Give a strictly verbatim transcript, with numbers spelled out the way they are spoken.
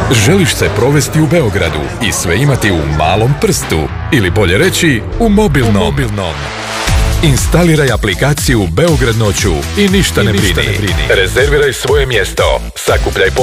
Želiš se provesti u Beogradu i sve imati u malom prstu, ili bolje reći, u mobilnom. U mobilnom. Instaliraj aplikaciju Beograd noću i ništa, I ne, ništa brini. ne brini. Rezerviraj svoje mjesto, sakupljaj